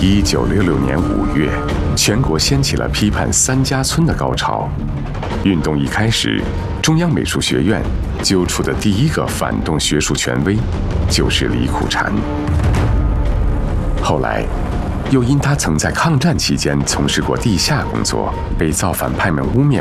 1966年5月，全国掀起了批判三家村的高潮。运动一开始，中央美术学院揪出的第一个反动学术权威就是李苦禅。后来，又因他曾在抗战期间从事过地下工作，被造反派们污蔑